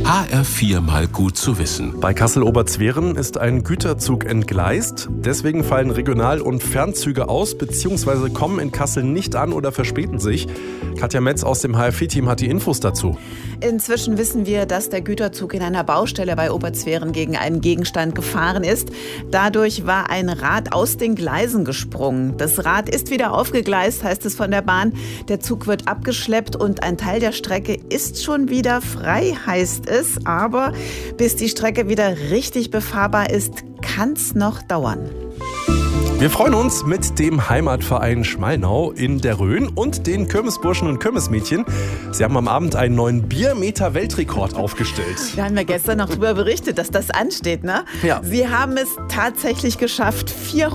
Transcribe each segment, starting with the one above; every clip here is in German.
HR4 mal gut zu wissen. Bei Kassel-Oberzweren ist ein Güterzug entgleist. Deswegen fallen Regional- und Fernzüge aus bzw. kommen in Kassel nicht an oder verspäten sich. Katja Metz aus dem HR4-Team hat die Infos dazu. Inzwischen wissen wir, dass der Güterzug in einer Baustelle bei Oberzweren gegen einen Gegenstand gefahren ist. Dadurch war ein Rad aus den Gleisen gesprungen. Das Rad ist wieder aufgegleist, heißt es von der Bahn. Der Zug wird abgeschleppt und ein Teil der Strecke ist schon wieder frei, heißt es. Aber bis die Strecke wieder richtig befahrbar ist, kann es noch dauern. Wir freuen uns mit dem Heimatverein Schmalnau in der Rhön und den Kirmesburschen und Kirmesmädchen. Sie haben am Abend einen neuen Biermeter-Weltrekord aufgestellt. Wir haben ja gestern noch darüber berichtet, dass das ansteht, ne? Ja. Sie haben es tatsächlich geschafft.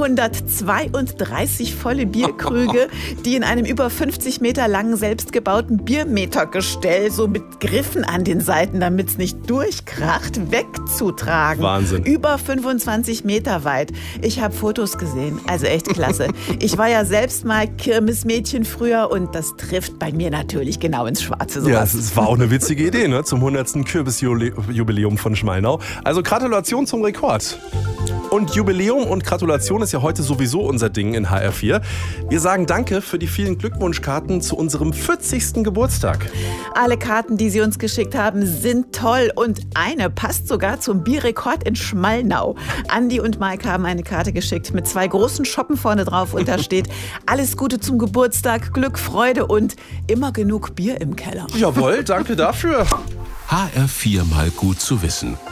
432 volle Bierkrüge, die in einem über 50 Meter langen selbstgebauten Biermetergestell, so mit Griffen an den Seiten, damit es nicht durchkracht, wegzutragen. Wahnsinn. Über 25 Meter weit. Ich habe Fotos gesehen. Also echt klasse. Ich war ja selbst mal Kirmesmädchen früher und das trifft bei mir natürlich genau ins Schwarze. Ja, es war auch eine witzige Idee, ne? Zum 100. Kürbisjubiläum von Schmalnau. Also Gratulation zum Rekord. Und Jubiläum und Gratulation ist ja heute sowieso unser Ding in HR4. Wir sagen Danke für die vielen Glückwunschkarten zu unserem 40. Geburtstag. Alle Karten, die Sie uns geschickt haben, sind toll und eine passt sogar zum Bierrekord in Schmalnau. Andi und Mike haben eine Karte geschickt mit 2 großen Schoppen vorne drauf und da steht: Alles Gute zum Geburtstag, Glück, Freude und immer genug Bier im Keller. Jawohl, danke dafür. HR4 mal gut zu wissen.